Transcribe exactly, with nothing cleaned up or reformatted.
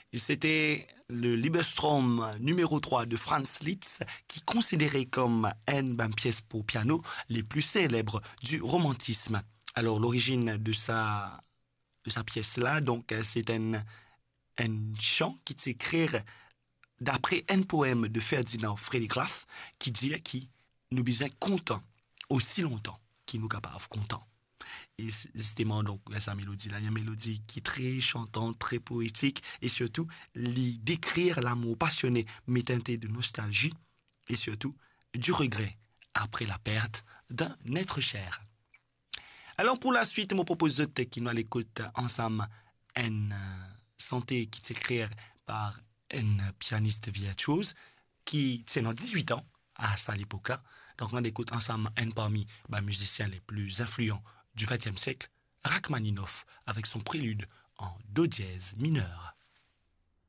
Et c'était le Liebestraum numéro trois de Franz Liszt qui considéré comme une des pièces pour piano les plus célèbres du romantisme. Alors l'origine de sa de sa pièce-là, donc c'est un, un chant qui s'écrit d'après un poème de Ferdinand Freiligrath qui dit qui nous disait content aussi longtemps qu'il nous capable content. Et justement, donc, sa mélodie, là, il y a une mélodie qui est très chantante, très poétique, et surtout, lui décrire l'amour passionné, mais teinté de nostalgie, et surtout, du regret après la perte d'un être cher. Alors, pour la suite, je me propose que nous l'écoute ensemble une santé qui s'écrit par un pianiste virtuose qui, c'est dans dix-huit ans, à ça l'époque-là. Donc, on écoute ensemble un parmi les musiciens les plus influents du vingtième siècle, Rachmaninoff, avec son prélude en do dièse mineur.